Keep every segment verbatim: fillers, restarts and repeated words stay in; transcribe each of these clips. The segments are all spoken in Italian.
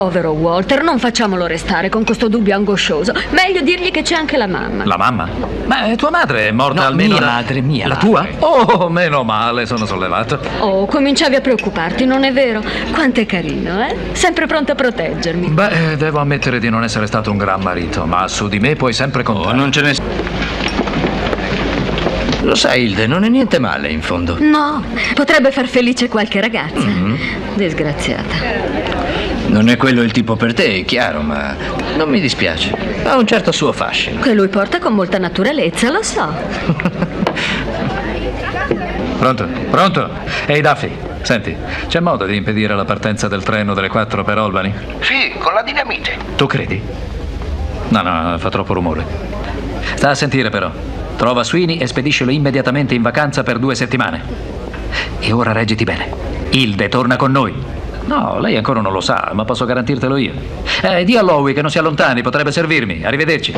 Povero Walter, non facciamolo restare con questo dubbio angoscioso. Meglio dirgli che c'è anche la mamma. La mamma? Ma tua madre è morta No, almeno... mia da... madre, mia La madre. tua? Oh, meno male, sono sollevato. Oh, cominciavi a preoccuparti, non è vero? Quanto è carino, eh? Sempre pronto a proteggermi. Beh, devo ammettere di non essere stato un gran marito, ma su di me puoi sempre contare. Oh, non ce ne... Lo sai, Hilde, non è niente male, in fondo. No, potrebbe far felice qualche ragazza. Mm-hmm. Disgraziata. Non è quello il tipo per te, è chiaro, ma non mi dispiace. Ha un certo suo fascino. Che lui porta con molta naturalezza, lo so. Pronto? Pronto? Ehi, Duffy, senti, c'è modo di impedire la partenza del treno delle quattro per Albany? Sì, con la dinamite. Tu credi? No, no, no, fa troppo rumore. Sta a sentire però. Trova Sweeney e spediscilo immediatamente in vacanza per due settimane. E ora reggiti bene. Hilde torna con noi. No, lei ancora non lo sa, ma posso garantirtelo io. Eh, di a Lowy che non si allontani, potrebbe servirmi. Arrivederci.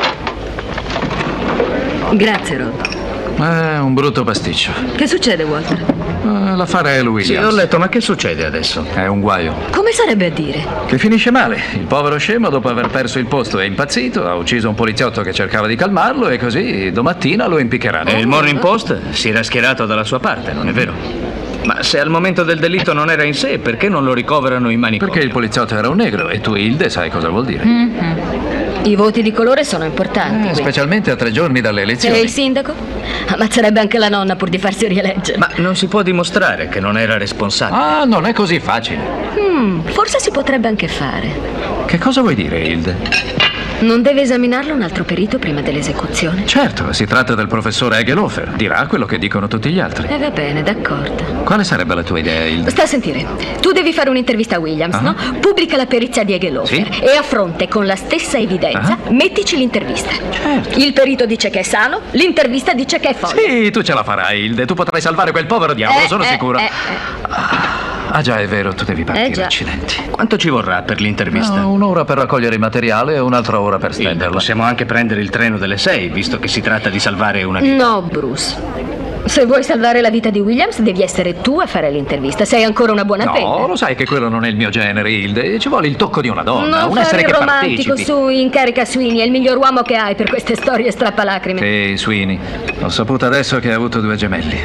Grazie, Rob. Eh, un brutto pasticcio. Che succede, Walter? Eh, l'affare è Williams. Sì, ho letto, ma che succede adesso? È un guaio. Come sarebbe a dire? Che finisce male. Il povero scemo, dopo aver perso il posto, è impazzito, ha ucciso un poliziotto che cercava di calmarlo e così domattina lo impiccheranno. E il Morning Post si era schierato dalla sua parte, non è vero? Ma se al momento del delitto non era in sé, perché non lo ricoverano in manicomio? Perché il poliziotto era un negro e tu, Hilde, sai cosa vuol dire. Mm-hmm. I voti di colore sono importanti. Eh, qui. specialmente a tre giorni dalle E elezioni. il sindaco? Ammazzerebbe anche la nonna pur di farsi rieleggere. Ma non si può dimostrare che non era responsabile. Ah, non è così facile. Hmm, forse si potrebbe anche fare. Che cosa vuoi dire, Hilde? Non deve esaminarlo un altro perito prima dell'esecuzione? Certo, si tratta del professore Egelofer. Dirà quello che dicono tutti gli altri. Eh, va bene, d'accordo. Quale sarebbe la tua idea, Hilde? Sta a sentire. Tu devi fare un'intervista a Williams, Ah. no? Pubblica la perizia di Egelofer. Sì. E a fronte, con la stessa evidenza, Ah. mettici l'intervista. Certo. Il perito dice che è sano, l'intervista dice che è folle. Sì, tu ce la farai, Hilde. Tu potrai salvare quel povero diavolo, Eh, sono eh, sicuro. eh, eh. Ah, già, è vero, tu devi partire, Eh, già. accidenti. Quanto ci vorrà per l'intervista? No, un'ora per raccogliere il materiale e un'altra ora per Hilde, stenderla. possiamo anche prendere il treno delle sei, visto che si tratta di salvare una vita. No, Bruce. Se vuoi salvare la vita di Williams, devi essere tu a fare l'intervista. Sei ancora una buona No, penna. lo sai che quello non è il mio genere, Hilde. Ci vuole il tocco di una donna, Non un essere fare che il romantico, partecipi. su, incarica Sweeney, è il miglior uomo che hai per queste storie strappalacrime. Sì, Sweeney. Ho saputo adesso che ha avuto due gemelli.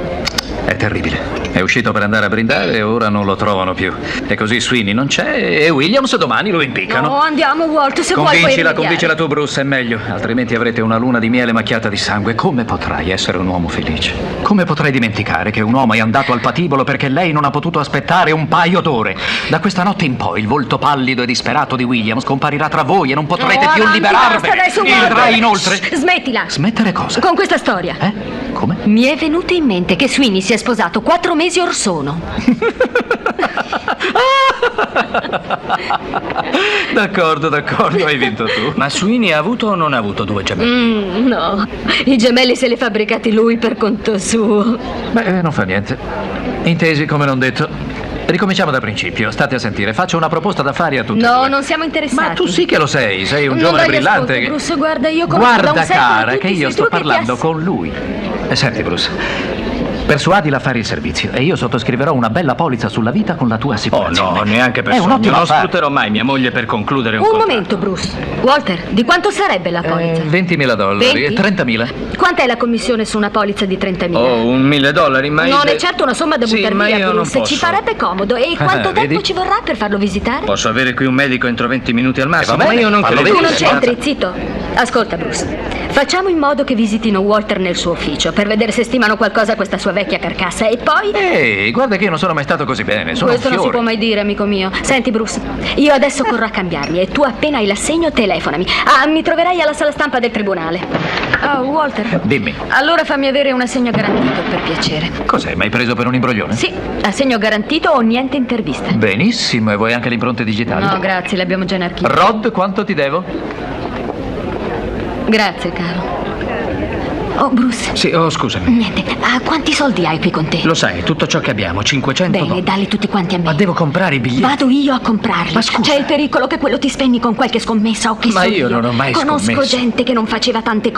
È terribile. È uscito per andare a brindare e ora non lo trovano più. E così Sweeney non c'è e Williams domani lo impiccano. No, andiamo, Walt, se vuoi puoi Convincila, rimediare. convincila tu, Bruce, è meglio. Altrimenti avrete una luna di miele macchiata di sangue. Come potrai essere un uomo felice? Come potrai dimenticare che un uomo è andato al patibolo perché lei non ha potuto aspettare un paio d'ore? Da questa notte in poi il volto pallido e disperato di Williams comparirà tra voi e non potrete No, più avanti, liberarvene. basta adesso, E Walter. vedrai inoltre... Shh, smettila. Smettere cosa? Con questa storia. Eh? Come? Mi è venuto in mente che Sweeney si è sposato quattro mesi or sono. D'accordo, d'accordo, hai vinto tu. Ma Sweeney ha avuto o non ha avuto due gemelli? Mm, no, i gemelli se li ha fabbricati lui per conto suo. Beh, non fa niente. Intesi come non detto. Ricominciamo da principio. State a sentire. Faccio una proposta d'affari a tutti e No, due. non siamo interessati. Ma tu sì che lo sei. Sei un Non giovane dai brillante. ascolto, che- Bruce, guarda, io conosco da Guarda, un secolo cara, tutti che i io suoi sto trucchi e parlando chiassi. con lui. Eh, senti, Bruce. Persuadila a fare il servizio e io sottoscriverò una bella polizza sulla vita con la tua Oh assicurazione. no, neanche per È un sogno. ottimo Non affare. sfrutterò mai mia moglie per concludere un Un contratto. momento, Bruce. Walter, di quanto sarebbe la polizza? Eh, ventimila dollari venti? e trentamila. Quant'è la commissione su una polizza di trentamila? Oh, un mille dollari, ma Non Hilde- è certo una somma da Sì, buttare ma via, io non Bruce. Ci posso. farebbe comodo. E quanto Eh, tempo vedi? ci vorrà per farlo visitare? Posso avere qui un medico entro venti minuti al massimo, Eh, va ma bene, io non fallo credo Tu vedere. non che sia- c'entri, zitto. Ascolta, Bruce. Facciamo in modo che visitino Walter nel suo ufficio per vedere se stimano qualcosa a questa sua vecchia carcassa. E poi... Ehi, guarda che io non sono mai stato così bene. Sono Questo un non si fiore. può mai dire, amico mio. Senti, Bruce, io adesso corro a cambiarmi e tu appena hai l'assegno telefonami. Ah, mi troverai alla sala stampa del tribunale. Oh, Walter. Dimmi. Allora fammi avere un assegno garantito, per piacere. Cos'è? Mi hai preso per un imbroglione? Sì, assegno garantito o niente interviste. Benissimo, e vuoi anche le impronte digitali? No, grazie, le abbiamo già in archivio. Rod, quanto ti devo? Grazie, caro. Oh, Bruce. Sì, oh, scusami. Niente. Ah, quanti soldi hai qui con te? Lo sai, tutto ciò che abbiamo, cinquecento Bene, dollari. dalli tutti quanti a me. Ma devo comprare i biglietti. Vado io a comprarli. Ma scusa. C'è il pericolo che quello ti spenni con qualche scommessa o che Ma so io non ho mai Conosco scommesso. gente che non faceva tante cose.